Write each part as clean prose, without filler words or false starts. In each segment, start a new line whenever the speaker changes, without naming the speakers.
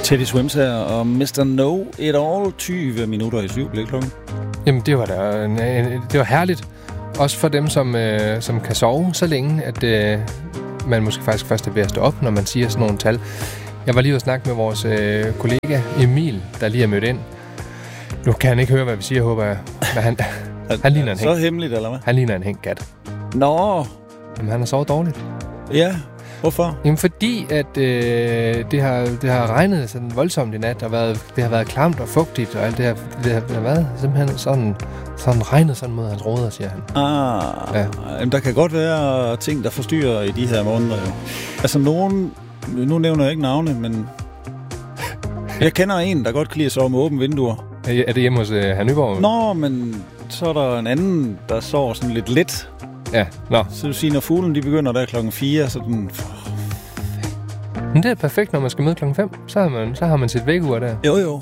Teddy Swims her og Mr. Know It All, 20 minutter i 7 blev klokken.
Jamen, det var herligt. Også for dem, som kan sove så længe, at man måske faktisk først er ved at stå op, når man siger sådan nogle tal. Jeg var lige ude at snakke med vores kollega Emil, der lige er mødt ind. Nu kan han ikke høre, hvad vi siger, håber jeg. Men han ligner en
så hemmeligt, eller hvad?
Han ligner en hængt.
Nå.
Jamen, han har sovet dårligt.
Ja, hvorfor?
Jamen, fordi at det har regnet sådan voldsomt i nat, og det har været klamt og fugtigt, og alt det har været simpelthen sådan regnet sådan mod hans råder, siger han.
Ja. Jamen, der kan godt være ting, der forstyrrer i de her måneder, jo. Altså, nu nævner jeg ikke navne, men jeg kender en, der godt kan lide at sove med åbne vinduer.
Er det hjemme hos herr Nyborg?
Nå, men så er der en anden, der sover sådan lidt let.
Ja, nå.
Så du siger, når fuglen de begynder der 4:00, så den...
Men det er perfekt, når man skal møde 5:00. Så har man sit vækkeur der.
Jo.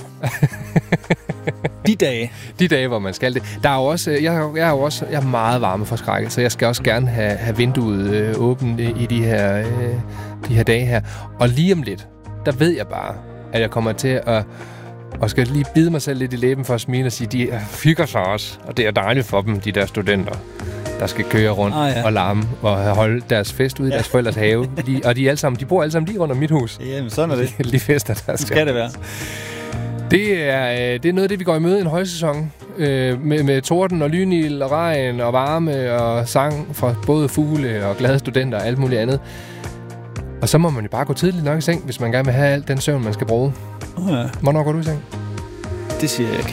De dage,
hvor man skal det. Der er jo også, jeg er meget varmeforskrækket, så jeg skal også gerne have vinduet åbent i de her dage her. Og lige om lidt, der ved jeg bare, at jeg kommer til at skal lige bide mig selv lidt i læben for at smile og sige, de hygger sig også, og det er dejligt for dem, de der studenter, der skal køre rundt og larme og holde deres fest ude i deres forældres have. Og de bor alle sammen lige rundt om mit hus.
Jamen, sådan er det.
De fester, der
skal det være.
Det er noget af det, vi går i møde i en højsæson. Med torden og lynil og regn og varme og sang fra både fugle og glade studenter og alt muligt andet. Og så må man jo bare gå tidligt nok i seng, hvis man gerne vil have alt den søvn, man skal bruge.
Ja.
Hvornår går du i seng?
Det siger jeg ikke.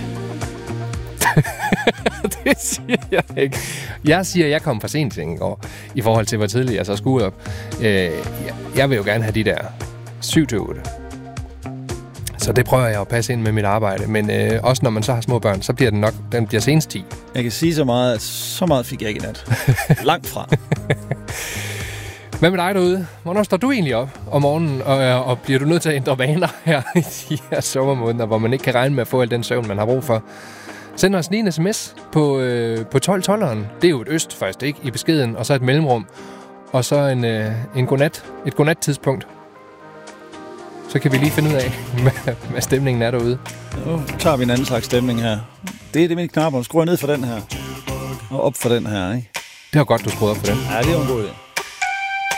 Det siger jeg ikke. Jeg siger, at jeg kom for sent i seng i går, i forhold til, hvor tidligt jeg så skulle op. Jeg vil jo gerne have de der 7-8. Så det prøver jeg at passe ind med mit arbejde. Men også når man så har små børn, så bliver den bliver senest 10.
Jeg kan sige så meget, at så meget fik jeg ikke i nat. Langt fra.
Hvad med dig derude? Hvornår står du egentlig op om morgenen, og bliver du nødt til at ændre vaner her i de her sommermåneder, hvor man ikke kan regne med at få al den søvn, man har brug for? Send os lige en sms på 1212'eren. Det er jo et øst først, ikke? I beskeden, og så et mellemrum. Og så et godnat-tidspunkt. Så kan vi lige finde ud af, hvad stemningen er derude.
Nu tager vi en anden slags stemning her. Det er det med knapper. Skruer ned for den her. Og op for den her, ikke?
Det var godt, du skruede op for den.
Ja, det er jo en god idé.